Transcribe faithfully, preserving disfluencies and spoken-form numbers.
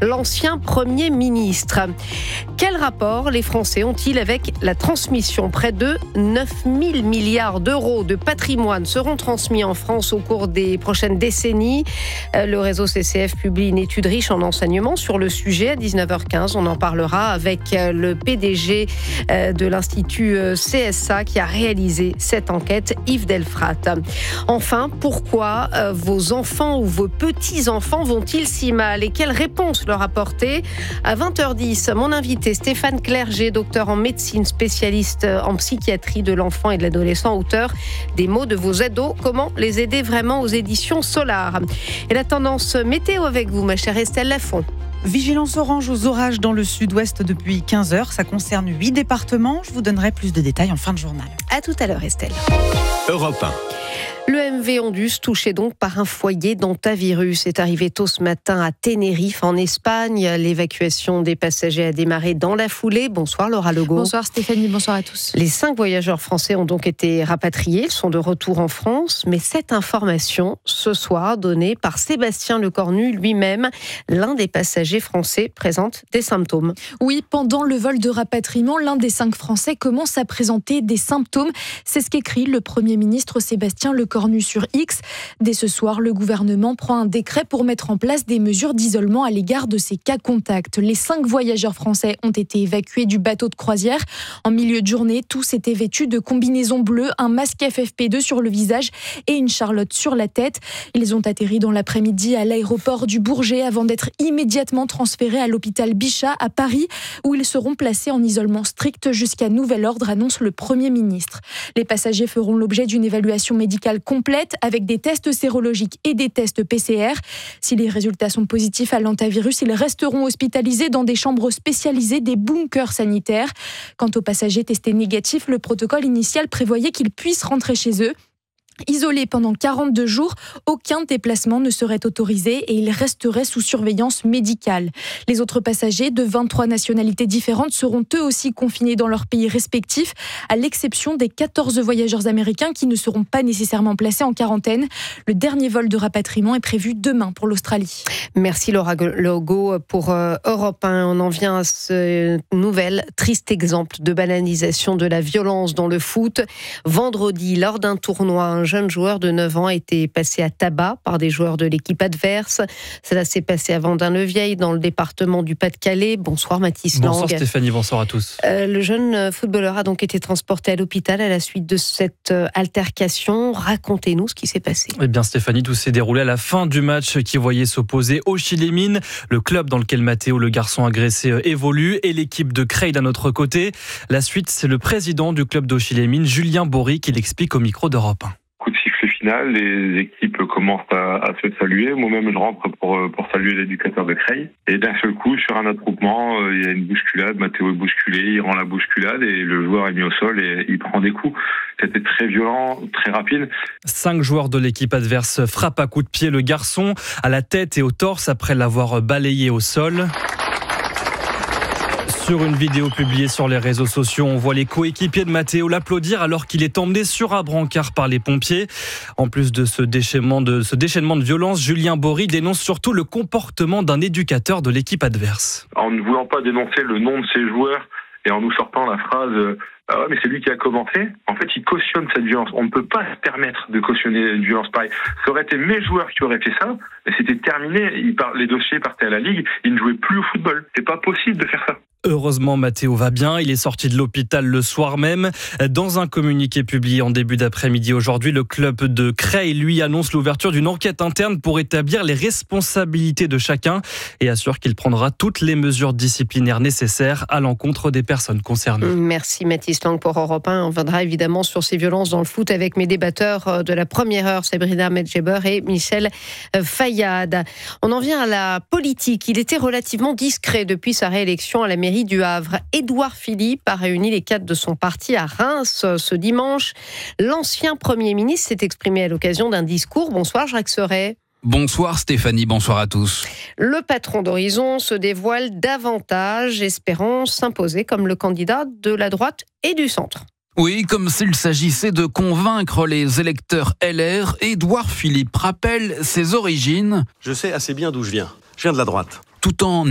l'ancien Premier ministre. Quel rapport les Français ont-ils avec la transmission ? Près de neuf mille milliards d'euros de patrimoine seront transmis en France au cours des prochaines décennies. Le réseau C C F publie une étude riche en enseignements sur le sujet. À dix-neuf heures quinze, on en parlera avec le P D G de l'Institut C S A qui a réalisé cette enquête, Yves Delfrat. Enfin, pourquoi vos enfants ou vos petits-enfants vont-ils si mal et quelles réponses leur apporter ? À vingt heures dix, mon invité Stéphane Clerget, docteur en médecine, spécialiste en psychiatrie de l'enfant et de l'adolescent, auteur des mots de vos ados, comment les aider vraiment aux éditions Solar. Et la tendance météo avec vous, ma chère Estelle Lafont. Vigilance orange aux orages dans le sud-ouest depuis quinze heures. Ça concerne huit départements. Je vous donnerai plus de détails en fin de journal. À tout à l'heure, Estelle. Europe un. Le M V Ondus, touché donc par un foyer d'hantavirus, est arrivé tôt ce matin à Tenerife, en Espagne. L'évacuation des passagers a démarré dans la foulée. Bonsoir Laura Legault. Bonsoir Stéphanie, bonsoir à tous. Les cinq voyageurs français ont donc été rapatriés. Ils sont de retour en France. Mais cette information, ce soir, donnée par Sébastien Lecornu lui-même, l'un des passagers français, présente des symptômes. Oui, pendant le vol de rapatriement, l'un des cinq Français commence à présenter des symptômes. C'est ce qu'écrit le Premier ministre Sébastien Lecornu sur X. Dès ce soir, le gouvernement prend un décret pour mettre en place des mesures d'isolement à l'égard de ces cas contacts. Les cinq voyageurs français ont été évacués du bateau de croisière. En milieu de journée, tous étaient vêtus de combinaisons bleues, un masque F F P deux sur le visage et une charlotte sur la tête. Ils ont atterri dans l'après-midi à l'aéroport du Bourget avant d'être immédiatement transférés à l'hôpital Bichat à Paris, où ils seront placés en isolement strict jusqu'à nouvel ordre, annonce le Premier ministre. Les passagers feront l'objet d'une évaluation médicale complète avec des tests sérologiques et des tests P C R. Si les résultats sont positifs à l'hantavirus, ils resteront hospitalisés dans des chambres spécialisées, des bunkers sanitaires. Quant aux passagers testés négatifs, le protocole initial prévoyait qu'ils puissent rentrer chez eux. Isolés pendant quarante-deux jours, aucun déplacement ne serait autorisé et ils resteraient sous surveillance médicale. Les autres passagers de vingt-trois nationalités différentes seront eux aussi confinés dans leurs pays respectifs, à l'exception des quatorze voyageurs américains qui ne seront pas nécessairement placés en quarantaine. Le dernier vol de rapatriement est prévu demain pour l'Australie. Merci Laura Legault pour euh, Europe un. On en vient à ce nouvel triste exemple de banalisation de la violence dans le foot. Vendredi, lors d'un tournoi, un jeune joueur de neuf ans a été passé à tabac par des joueurs de l'équipe adverse. Cela s'est passé à Vendin-le-Vieil, dans le département du Pas-de-Calais. Bonsoir Mathis Lang. Bonsoir Stéphanie, bonsoir à tous. Euh, le jeune footballeur a donc été transporté à l'hôpital à la suite de cette altercation. Racontez-nous ce qui s'est passé. Eh bien Stéphanie, tout s'est déroulé à la fin du match qui voyait s'opposer Auchy-les-Mines, le club dans lequel Mathéo, le garçon agressé, évolue, et l'équipe de Creil d'un autre côté. La suite, c'est le président du club d'Auchy-les-Mines, Julien Bory, qui l'explique au micro d'Europe un. Coup de sifflet final, les équipes commencent à, à se saluer. Moi-même, je rentre pour, pour saluer l'éducateur de Creil. Et d'un seul coup, sur un attroupement, il y a une bousculade. Mathéo est bousculé, il rend la bousculade et le joueur est mis au sol et il prend des coups. C'était très violent, très rapide. Cinq joueurs de l'équipe adverse frappent à coups de pied le garçon à la tête et au torse après l'avoir balayé au sol. Sur une vidéo publiée sur les réseaux sociaux, on voit les coéquipiers de Mathéo l'applaudir alors qu'il est emmené sur un brancard par les pompiers. En plus de ce déchaînement de, ce déchaînement de violence, Julien Bory dénonce surtout le comportement d'un éducateur de l'équipe adverse. En ne voulant pas dénoncer le nom de ses joueurs et en nous sortant la phrase « Ah ouais, mais c'est lui qui a commencé », en fait, il cautionne cette violence. On ne peut pas se permettre de cautionner une violence pareille. Ça aurait été mes joueurs qui auraient fait ça, mais c'était terminé. Ils par... Les dossiers partaient à la Ligue, ils ne jouaient plus au football. C'est pas possible de faire ça. Heureusement, Mathéo va bien. Il est sorti de l'hôpital le soir même. Dans un communiqué publié en début d'après-midi aujourd'hui, le club de Creil, lui, annonce l'ouverture d'une enquête interne pour établir les responsabilités de chacun et assure qu'il prendra toutes les mesures disciplinaires nécessaires à l'encontre des personnes concernées. Merci Mathis Lang pour Europe un. On viendra évidemment sur ces violences dans le foot avec mes débatteurs de la première heure, Sabrina Medjeber et Michel Fayad. On en vient à la politique. Il était relativement discret depuis sa réélection à la mairie du Havre. Édouard Philippe a réuni les cadres de son parti à Reims ce dimanche. L'ancien Premier ministre s'est exprimé à l'occasion d'un discours. Bonsoir Jacques Serret. Bonsoir Stéphanie, bonsoir à tous. Le patron d'Horizon se dévoile davantage, espérant s'imposer comme le candidat de la droite et du centre. Oui, comme s'il s'agissait de convaincre les électeurs L R, Édouard Philippe rappelle ses origines. Je sais assez bien d'où je viens. Je viens de la droite. Tout en